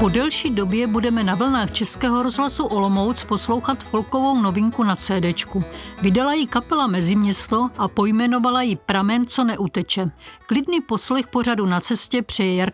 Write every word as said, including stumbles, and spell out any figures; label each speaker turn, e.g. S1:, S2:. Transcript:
S1: Po delší době budeme na vlnách Českého rozhlasu Olomouc poslouchat folkovou novinku na cédéčku. Vydala ji kapela Meziměsto a pojmenovala ji Pramen, co neuteče. Klidný poslech pořadu Na cestě přeje Jarka